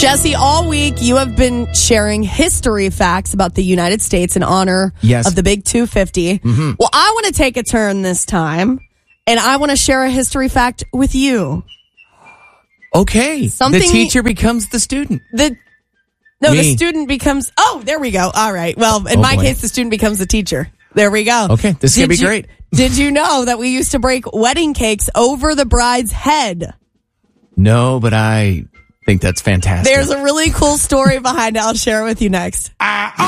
Jesse, all week you have been sharing history facts about the United States in honor of the Big 250. Mm-hmm. Well, I want to take a turn this time, and I want to share a history fact with you. Okay. The teacher becomes the student. The student becomes... Oh, there we go. All right. Well, in my case, the student becomes the teacher. There we go. Okay, this is going to be great. Did you know that we used to break wedding cakes over the bride's head? No, but I think that's fantastic. There's a really cool story behind it. I'll share it with you next.